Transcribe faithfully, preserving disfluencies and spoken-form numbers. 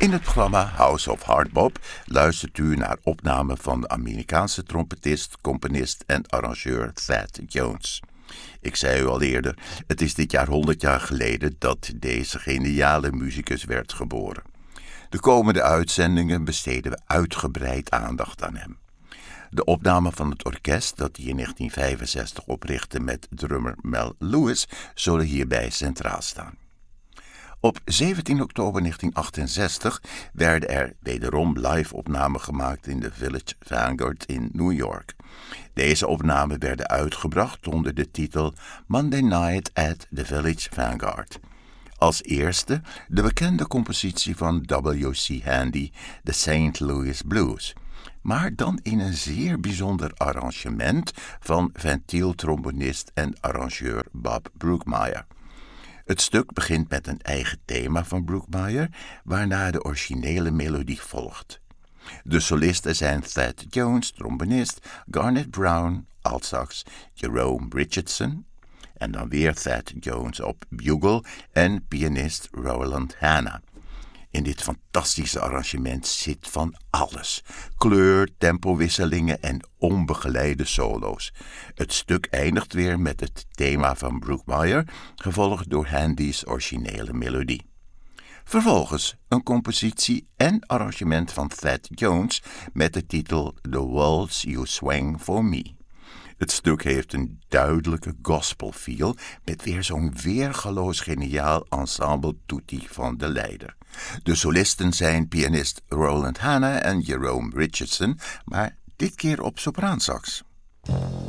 In het programma House of Hardbop luistert u naar opnamen van de Amerikaanse trompetist, componist en arrangeur Thad Jones. Ik zei u al eerder, het is dit jaar honderd jaar geleden dat deze geniale muzikus werd geboren. De komende uitzendingen besteden we uitgebreid aandacht aan hem. De opname van het orkest dat hij in negentien vijfenzestig oprichtte met drummer Mel Lewis zullen hierbij centraal staan. Op zeventien oktober negentien achtenzestig werden er wederom live-opnamen gemaakt in de Village Vanguard in New York. Deze opnamen werden uitgebracht onder de titel Monday Night at the Village Vanguard. Als eerste de bekende compositie van W C Handy, de Saint Louis Blues, maar dan in een zeer bijzonder arrangement van ventieltrombonist en arrangeur Bob Brookmeyer. Het stuk begint met een eigen thema van Brookmeyer, waarna de originele melodie volgt. De solisten zijn Thad Jones, trombonist, Garnet Brown, altsax, Jerome Richardson, en dan weer Thad Jones op bugle en pianist Roland Hanna. In dit fantastische arrangement zit van alles: kleur, tempowisselingen en onbegeleide solo's. Het stuk eindigt weer met het thema van Brookmeyer, gevolgd door Handy's originele melodie. Vervolgens een compositie en arrangement van Thad Jones met de titel The Waltz You Swang For Me. Het stuk heeft een duidelijke gospelfeel met weer zo'n weergaloos geniaal ensemble tutti van de leider. De solisten zijn pianist Roland Hanna en Jerome Richardson, maar dit keer op sopraansax.